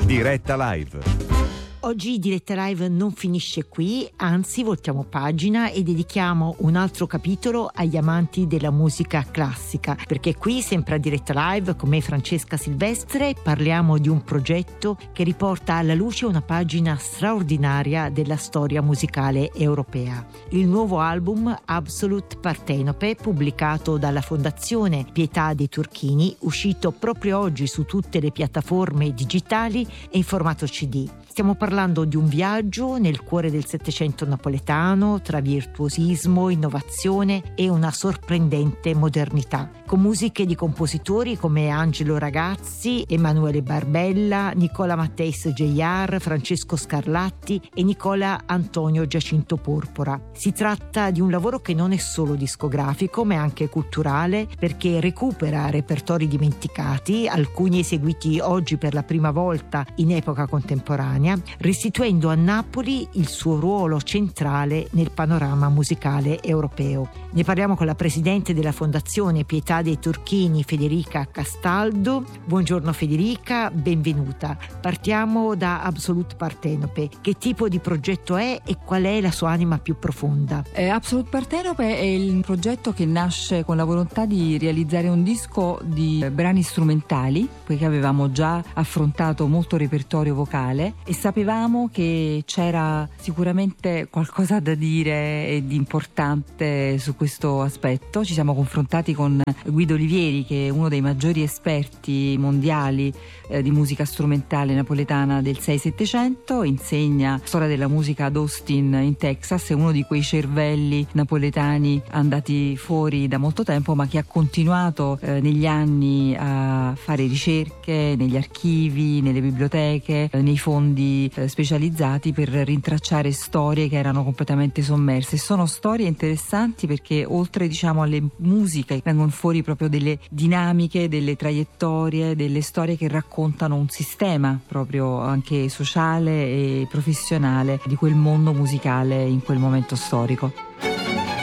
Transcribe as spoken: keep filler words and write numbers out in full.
Diretta Live. Oggi Diretta Live non finisce qui, anzi voltiamo pagina e dedichiamo un altro capitolo agli amanti della musica classica, perché qui, sempre a Diretta Live, con me Francesca Silvestre, parliamo di un progetto che riporta alla luce una pagina straordinaria della storia musicale europea. Il nuovo album Absolute Partenope, pubblicato dalla Fondazione Pietà dei Turchini, uscito proprio oggi su tutte le piattaforme digitali e in formato C D. Stiamo parlando di un viaggio nel cuore del Settecento napoletano, tra virtuosismo, innovazione e una sorprendente modernità, con musiche di compositori come Angelo Ragazzi, Emanuele Barbella, Nicola Matteis Geyar, Francesco Scarlatti e Nicola Antonio Giacinto Porpora. Si tratta di un lavoro che non è solo discografico, ma è anche culturale, perché recupera repertori dimenticati, alcuni eseguiti oggi per la prima volta in epoca contemporanea, restituendo a Napoli il suo ruolo centrale nel panorama musicale europeo. Ne parliamo con la presidente della Fondazione Pietà dei Turchini, Federica Castaldo. Buongiorno Federica, benvenuta. Partiamo da Absolute Partenope. Che tipo di progetto è e qual è la sua anima più profonda? Eh, Absolute Partenope è il progetto che nasce con la volontà di realizzare un disco di brani strumentali, poiché avevamo già affrontato molto repertorio vocale e sapevamo che c'era sicuramente qualcosa da dire e di importante su questo aspetto. Ci siamo confrontati con Guido Olivieri, che è uno dei maggiori esperti mondiali eh, di musica strumentale napoletana del sei settecento, insegna storia della musica ad Austin in Texas, è uno di quei cervelli napoletani andati fuori da molto tempo, ma che ha continuato eh, negli anni a fare ricerche negli archivi, nelle biblioteche, eh, nei fondi specializzati per rintracciare storie che erano completamente sommerse. Sono storie interessanti perché oltre diciamo alle musiche vengono fuori proprio delle dinamiche, delle traiettorie, delle storie che raccontano un sistema proprio anche sociale e professionale di quel mondo musicale in quel momento storico.